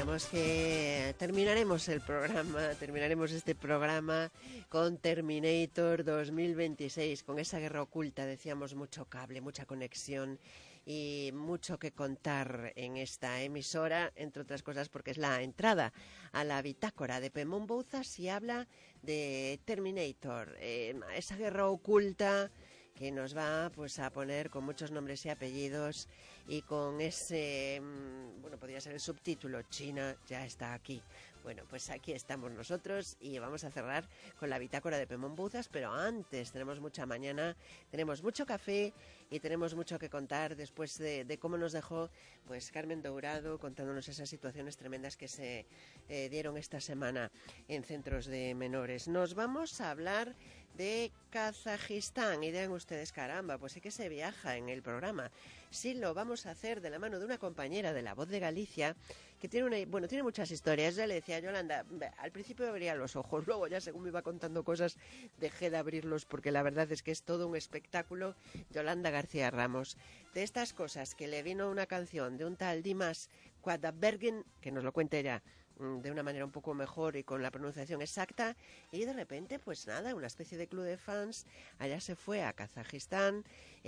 decíamos que terminaremos este programa con Terminator 2026, con esa guerra oculta. Decíamos mucho cable, mucha conexión y mucho que contar en esta emisora, entre otras cosas porque es la entrada a la bitácora de Pemón Bouzas y habla de Terminator, esa guerra oculta que nos va pues a poner con muchos nombres y apellidos y con ese, podría ser el subtítulo, China ya está aquí. Bueno, pues aquí estamos nosotros y vamos a cerrar con la bitácora de Pemón Bouzas, pero antes tenemos mucha mañana, tenemos mucho café y tenemos mucho que contar después de cómo nos dejó pues Carmen Dourado contándonos esas situaciones tremendas que se dieron esta semana en centros de menores. Nos vamos a hablar de Kazajistán y dirán ustedes, caramba, pues sí que se viaja en el programa. Sí, lo vamos a hacer de la mano de una compañera de La Voz de Galicia que tiene muchas historias. Ya le decía a Yolanda, al principio abría los ojos, luego ya según me iba contando cosas dejé de abrirlos porque la verdad es que es todo un espectáculo. Yolanda García Ramos, de estas cosas que le vino una canción de un tal Dimas Quadbergen, que nos lo cuente ella de una manera un poco mejor y con la pronunciación exacta, y de repente pues nada, una especie de club de fans, allá se fue a Kazajistán,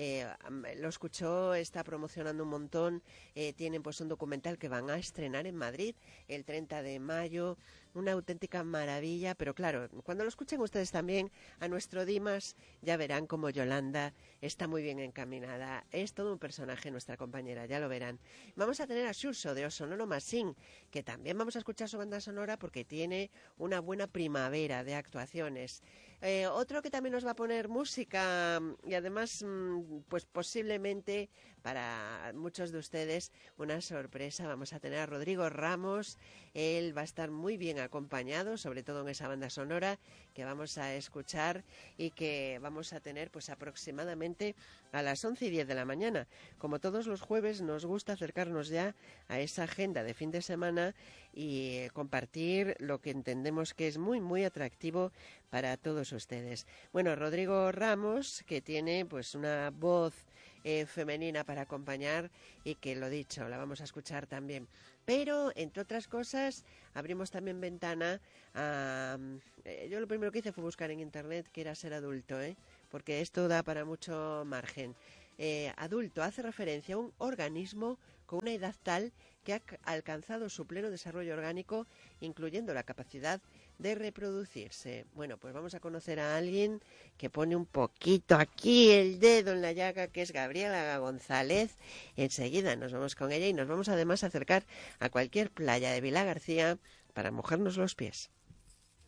lo escuchó, está promocionando un montón, tienen pues un documental que van a estrenar en Madrid el 30 de mayo, una auténtica maravilla, pero claro, cuando lo escuchen ustedes también a nuestro Dimas, ya verán como Yolanda está muy bien encaminada, es todo un personaje nuestra compañera, ya lo verán. Vamos a tener a Xurxo de O Sonoro Machine, que también vamos a escuchar su banda sonora porque tiene una buena primavera de actuaciones. Otro que también nos va a poner música y además pues posiblemente para muchos de ustedes una sorpresa, vamos a tener a Rodrigo Ramos, él va a estar muy bien acompañado, sobre todo en esa banda sonora que vamos a escuchar y que vamos a tener pues aproximadamente a las 11:10 de la mañana. Como todos los jueves nos gusta acercarnos ya a esa agenda de fin de semana y compartir lo que entendemos que es muy muy atractivo para todos ustedes. Bueno, Rodrigo Ramos, que tiene pues una voz femenina para acompañar y que, lo dicho, la vamos a escuchar también. Pero, entre otras cosas, abrimos también ventana a... yo lo primero que hice fue buscar en internet qué era ser adulto, porque esto da para mucho margen. Adulto hace referencia a un organismo con una edad tal que ha alcanzado su pleno desarrollo orgánico, incluyendo la capacidad de reproducirse. Bueno, pues vamos a conocer a alguien que pone un poquito aquí el dedo en la llaga, que es Gabriela González. Enseguida nos vamos con ella y nos vamos además a acercar a cualquier playa de Vilagarcía para mojarnos los pies.